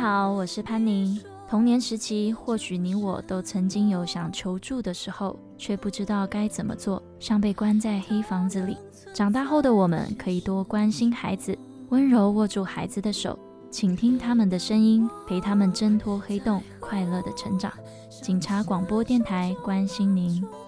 好，我是潘宁。童年时期，或许你我都曾经有想求助的时候，却不知道该怎么做，像被关在黑房子里。长大后的我们可以多关心孩子，温柔握住孩子的手，倾听他们的声音，陪他们挣脱黑洞，快乐的成长。警察广播电台关心您。